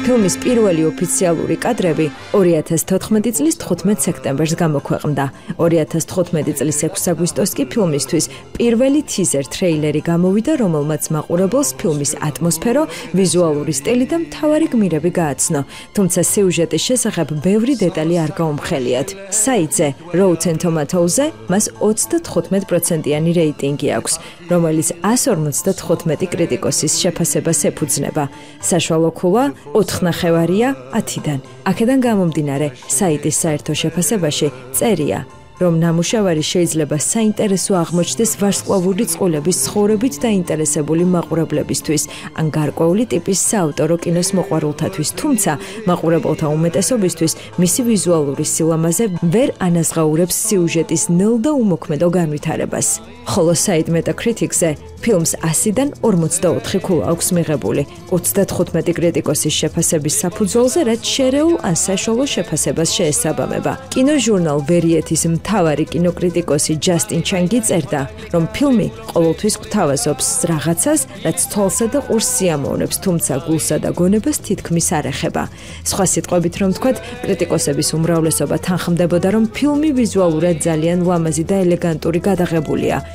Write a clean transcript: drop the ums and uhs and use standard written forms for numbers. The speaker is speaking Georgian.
ფილმის პირველი ოფიციალური კადრები 2014 წლის 15 სექტემბერს გამოქვეყნდა. 2015 წლის 6 აგვისტოს კი ფილმისთვის პირველი თიზერ ტრეილერი გამოვიდა, რომელმაც მაყურებელს ფილმის ატმოსფერო, ვიზუალური სტილი და მთავარი გმირები გააცნო. თუმცა სიუჟეტის შესახებ ბევრი დეტალი არ გაუმხელიათ. საიტზე Rotten Tomatoes-ზე მას 95%-იანი რეიტინგი აქვს, რომელიც 155 კრიტიკოსის შეფასებას ეფუძნება. საშუალო ქულა 4.5-ია 10-დან. აქედან გამომდინარე, საიტის საერთო შეფასებაში წერია, რომ ნამუშევარი შეიძლება საინტერესო აღმოჩნდეს ვარსკვლავური წყვილების ცხოვრებით დაინტერესებული მაყურებლებისთვის, ან გარკვეული ტიპის საავტორო კინოს მოყვარულთათვის, თუმცა მაყურებელთა უმეტესობისთვის მისი ვიზუალური სილამაზე ვერ ანაზღაურებს სიუჟეტის ნელ და უმოქმედო განვითარებას. ხოლო საიტ Metacritic-ზე ფილმს 100-დან 44 ქულა აქვს მიღებული, 35 კრიტიკოსის შეფასების საფუძველზე, რაც შერეულ ან საშუალო შეფასებას შეესაბამება. კინოჟურნალ Variety-ის მთავარი კინოკრიტიკოსი ჯასტინ ჩანგი წერდა, რომ ფილმი ყოველთვის გვთავაზობს რაღაცას, რაც თვალსა და ყურს სიამოვნებს, თუმცა გულსა და გონებას თითქმის არ ეხება. სხვა სიტყვებით რომ ვთქვათ, კრიტიკოსების უმრავლესობა თანხმდებოდა, რომ ფილმი ვიზუალურად ძალიან ლამაზი და ელეგანტური გადაღებულია.